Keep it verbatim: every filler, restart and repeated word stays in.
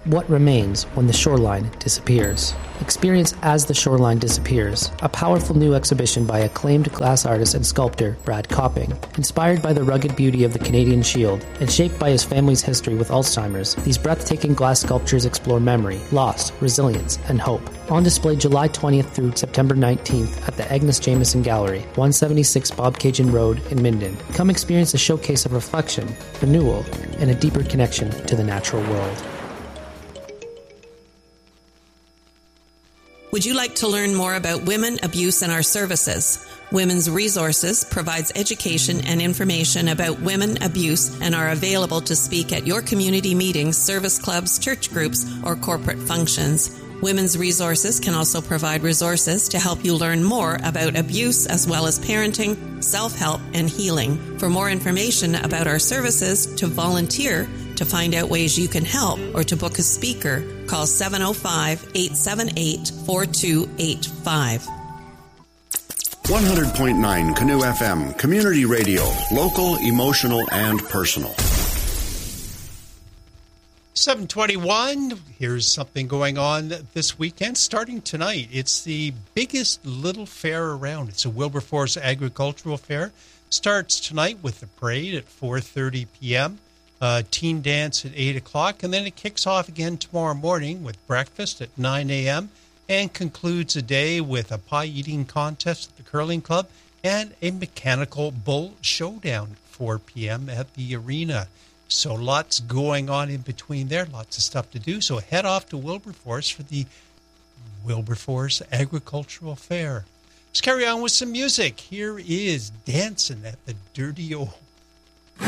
What remains when the shoreline disappears? Experience As the Shoreline Disappears, a powerful new exhibition by acclaimed glass artist and sculptor Brad Copping. Inspired by the rugged beauty of the Canadian Shield and shaped by his family's history with Alzheimer's, these breathtaking glass sculptures explore memory, loss, resilience, and hope. On display July twentieth through September nineteenth at the Agnes Jameson Gallery, one seventy-six Bobcaygeon Road in Minden. Come experience a showcase of reflection, renewal, and a deeper connection to the natural world. Would you like to learn more about women, abuse, and our services? Women's Resources provides education and information about women, abuse, and are available to speak at your community meetings, service clubs, church groups, or corporate functions. Women's Resources can also provide resources to help you learn more about abuse as well as parenting, self-help, and healing. For more information about our services, to volunteer, to find out ways you can help, or to book a speaker, call seven oh five, eight seven eight, four two eight five. one hundred point nine Canoe F M, Community Radio, local, emotional, and personal. seven twenty-one, here's something going on this weekend, starting tonight. It's the biggest little fair around. It's a Wilberforce Agricultural Fair. Starts tonight with the parade at four thirty p.m., uh, teen dance at eight o'clock, and then it kicks off again tomorrow morning with breakfast at nine a.m., and concludes the day with a pie-eating contest at the Curling Club and a mechanical bull showdown at four p.m. at the arena. So lots going on in between there, lots of stuff to do. So head off to Wilberforce for the Wilberforce Agricultural Fair. Let's carry on with some music. Here is Dancing at the Dirty Old